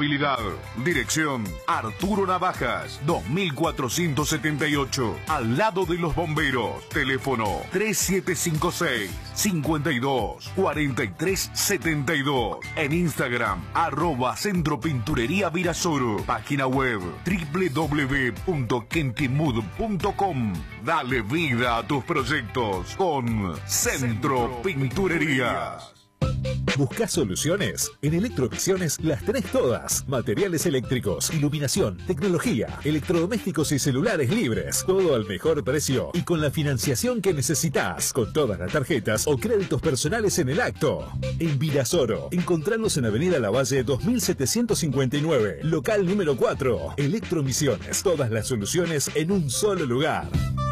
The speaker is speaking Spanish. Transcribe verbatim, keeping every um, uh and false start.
Contabilidad. Dirección Arturo Navajas, dos mil cuatrocientos setenta y ocho, al lado de los bomberos. Teléfono tres siete cinco seis, cinco dos, cuatro tres siete dos. En Instagram, arroba Centro Pinturería Virasoro. Página web w w w punto kentimud punto com. Dale vida a tus proyectos con Centro Pinturerías. ¿Buscas soluciones? En Electrovisiones las tenés todas. Materiales eléctricos, iluminación, tecnología, electrodomésticos y celulares libres. Todo al mejor precio y con la financiación que necesitas. Con todas las tarjetas o créditos personales en el acto. En Virasoro, encontranos en Avenida Lavalle dos mil setecientos cincuenta y nueve, local número cuatro. Electromisiones, todas las soluciones en un solo lugar.